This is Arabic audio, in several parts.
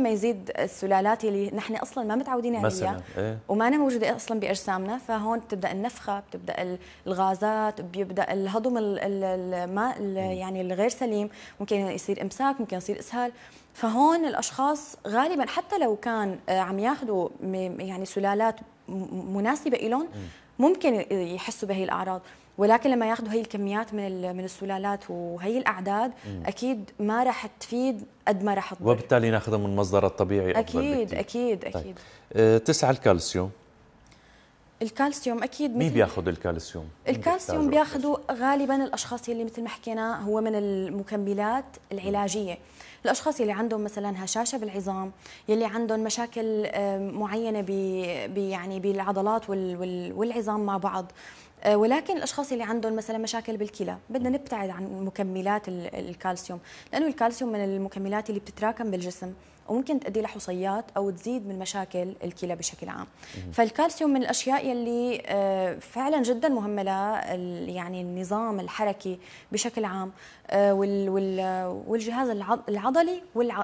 لما يزيد السلالات اللي نحن اصلا ما متعودين عليها مثلا وما أنا موجوده اصلا باجسامنا، فهون بتبدا النفخه، بتبدا الغازات، بيبدا الهضم الماء يعني الغير سليم، ممكن يصير امساك، ممكن يصير اسهال. فهون الاشخاص غالبا حتى لو كان عم ياخذوا يعني سلالات مناسبه لهم ممكن يحسوا بهي الاعراض، ولكن لما ياخذوا هي الكميات من السلالات وهي الاعداد اكيد ما راح تفيد قد ما راح تضر، وبالتالي ناخذها من مصدرها الطبيعي افضل اكيد بكتير. اكيد طيب. اكيد. تسعة الكالسيوم، الكالسيوم اكيد مين بياخذ الكالسيوم؟ الكالسيوم بياخذوا غالبا الاشخاص يلي مثل ما حكينا هو من المكملات العلاجيه، الاشخاص يلي عندهم مثلا هشاشه بالعظام، يلي عندهم مشاكل معينه يعني بالعضلات والعظام مع بعض. ولكن الاشخاص اللي عندهم مثلا مشاكل بالكلى بدنا نبتعد عن مكملات الكالسيوم، لانه الكالسيوم من المكملات اللي بتتراكم بالجسم وممكن تؤدي لحصيات او تزيد من مشاكل الكلى بشكل عام. فالكالسيوم من الاشياء يلي فعلا جدا مهمه يعني النظام الحركي بشكل عام، والجهاز العضلي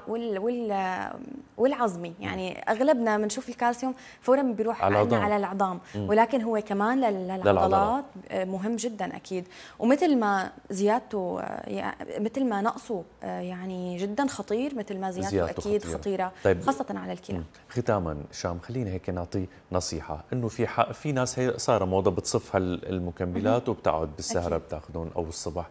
والعظمي، يعني اغلبنا بنشوف الكالسيوم فورا بيروح على العظام، ولكن هو كمان للعضلات مهم جدا اكيد. ومثل ما زيادته مثل ما نقصه يعني جدا خطير، مثل ما زيادته اكيد خطيره. طيب خاصه على الكلى. ختاما شام، خلينا هيك نعطي نصيحه، انه في ناس هي صار موضه بتصف هالمكملات وبتقعد بالسهره بتاخذون او الصبح.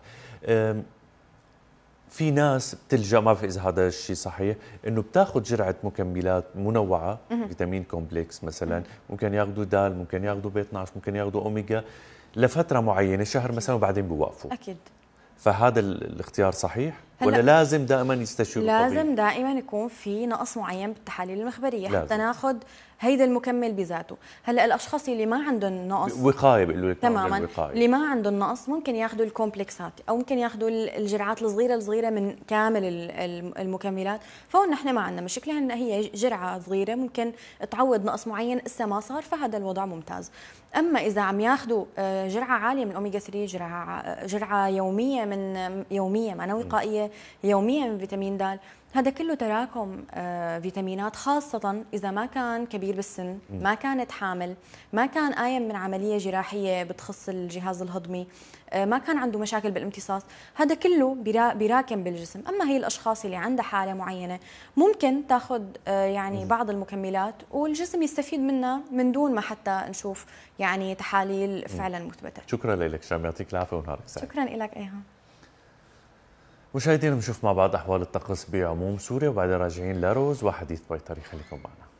في ناس بتلجا، ما في اذا هذا الشيء صحيح، انه بتاخذ جرعه مكملات منوعه، فيتامين كومبلكس مثلا، ممكن ياخذوا دال، ممكن ياخذوا بي 12، ممكن ياخذوا اوميجا لفتره معينه، شهر مثلا، وبعدين بيوقفوا. اكيد. فهذا الاختيار صحيح ولا لازم دائما يستشيروا لازم الطبيب؟ دائما يكون في نقص معين بالتحاليل المخبريه لازم. حتى ناخذ هيدا المكمل بذاته. هلا الاشخاص اللي ما عندهم نقص وقايه، بيقولوا لك تماما، اللي ما عندهم نقص ممكن ياخذوا الكومبلكسات او ممكن ياخذوا الجرعات الصغيره من كامل المكملات. فهون نحن ما عندنا مشكله، ان هي جرعه صغيره ممكن تعوض نقص معين اسا ما صار، فهذا الوضع ممتاز. اما اذا عم ياخذوا جرعه عاليه من اوميجا 3، جرعه يوميه معنا وقائيه يوميه من فيتامين د، هذا كله تراكم فيتامينات، خاصة إذا ما كان كبير بالسن، ما كانت حامل، ما كان قايم من عملية جراحية بتخص الجهاز الهضمي، ما كان عنده مشاكل بالامتصاص، هذا كله بيراكم بالجسم. أما هي الأشخاص اللي عندها حالة معينة ممكن تاخذ يعني بعض المكملات والجسم يستفيد منها من دون ما حتى نشوف يعني تحاليل فعلا مثبتة. شكرا لك شام، يعطيك العافية ونهارك سعيد. شكرا لك ايهاب. مشاهدينا بنشوف مع بعض أحوال الطقس بعموم سوريا، وبعدين راجعين لروز وحديث بيطري، خليكم معنا.